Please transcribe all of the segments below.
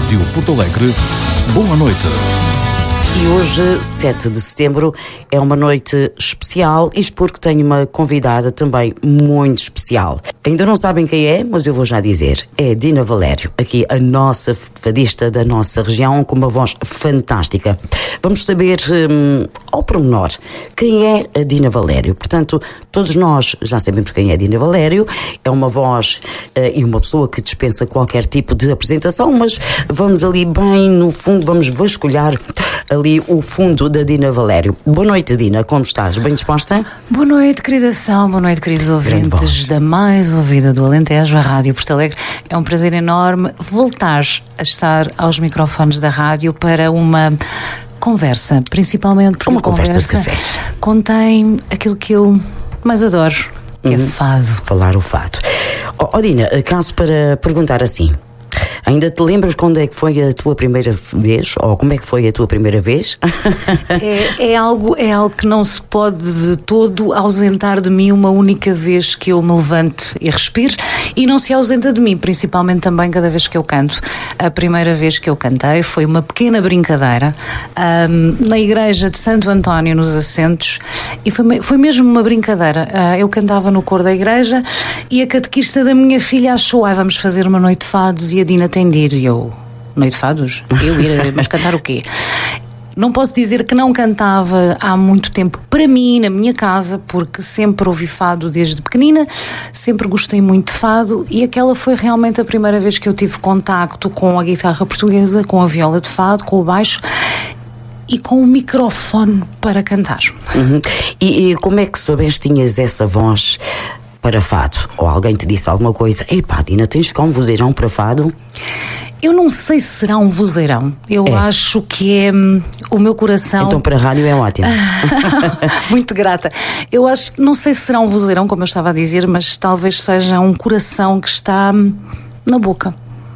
Rádio Porto Alegre. Boa noite. E hoje, 7 de setembro, é uma noite especial, isto porque tenho uma convidada também muito especial. Ainda não sabem quem é, mas eu vou já dizer. É Dina Valério, aqui a nossa fadista da nossa região, com uma voz fantástica. Vamos saber, ao pormenor, quem é a Dina Valério. Portanto, todos nós já sabemos quem é a Dina Valério. É uma voz e uma pessoa que dispensa qualquer tipo de apresentação, mas vamos ali bem no fundo, vamos vasculhar ali o fundo da Dina Valério. Boa noite, Dina, como estás? Bem disposta? Boa noite, querida Sal, boa noite, queridos ouvintes da mais ouvida do Alentejo, a Rádio Porto Alegre. É um prazer enorme voltar a estar aos microfones da rádio para uma conversa, principalmente porque uma conversa de café contém aquilo que eu mais adoro, que é fado. Falar o fado. Dina, caso para perguntar assim, ainda te lembras quando é que foi a tua primeira vez? Ou como é que foi a tua primeira vez? É algo que não se pode de todo ausentar de mim uma única vez que eu me levante e respire, e não se ausenta de mim, principalmente também cada vez que eu canto. A primeira vez que eu cantei foi uma pequena brincadeira na igreja de Santo António, nos Assentos, e foi mesmo uma brincadeira. Eu cantava no coro da igreja e a catequista da minha filha achou, vamos fazer uma noite de fados e a Dina tem de ir. E eu, noite de fados? Eu ir, mas cantar o quê? Não posso dizer que não cantava há muito tempo para mim, na minha casa, porque sempre ouvi fado desde pequenina, sempre gostei muito de fado, e aquela foi realmente a primeira vez que eu tive contacto com a guitarra portuguesa, com a viola de fado, com o baixo e com o microfone para cantar. E como é que soubeste, tinhas essa voz para fado? Ou alguém te disse alguma coisa? Epá, Dina, tens cá um vozeirão para fado? Eu não sei se será um vozeirão. Eu acho que é o meu coração. Então para a rádio é ótimo. Muito grata. Eu acho, não sei se será um vozeirão, como eu estava a dizer, mas talvez seja um coração que está na boca.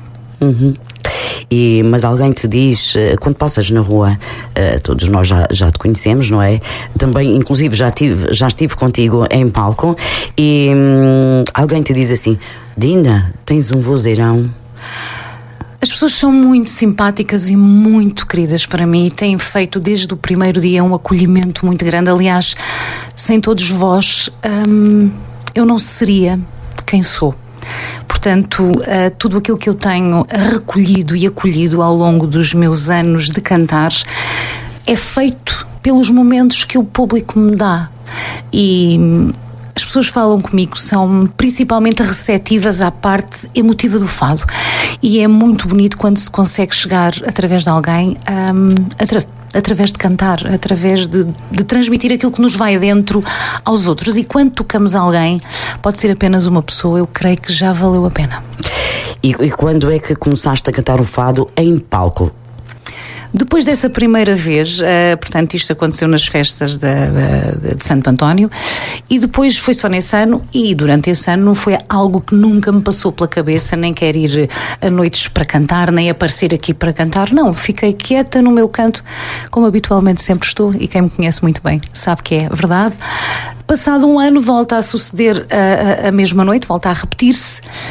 Mas alguém te diz, quando passas na rua, todos nós já te conhecemos, não é? Também, inclusive, já estive contigo em palco, e alguém te diz assim: Dina, tens um vozeirão. As pessoas são muito simpáticas e muito queridas para mim e têm feito desde o primeiro dia um acolhimento muito grande. Aliás, sem todos vós, eu não seria quem sou. Portanto, tudo aquilo que eu tenho recolhido e acolhido ao longo dos meus anos de cantar é feito pelos momentos que o público me dá. E as pessoas falam comigo, são principalmente receptivas à parte emotiva do fado. E é muito bonito quando se consegue chegar através de alguém, através de cantar, através de transmitir aquilo que nos vai dentro aos outros. E quando tocamos alguém, pode ser apenas uma pessoa, eu creio que já valeu a pena. E quando é que começaste a cantar o fado em palco? Depois dessa primeira vez, portanto, isto aconteceu nas festas de Santo António, e depois foi só nesse ano, e durante esse ano não foi algo que nunca me passou pela cabeça, nem quero ir a noites para cantar, nem aparecer aqui para cantar, não, fiquei quieta no meu canto, como habitualmente sempre estou, e quem me conhece muito bem sabe que é verdade. Passado um ano volta a suceder a mesma noite, volta a repetir-se,